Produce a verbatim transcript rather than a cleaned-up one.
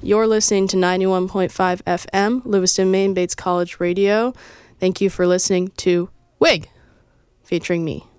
You're listening to ninety-one point five F M, Lewiston, Maine, Bates College Radio. Thank you for listening to Wig, featuring me.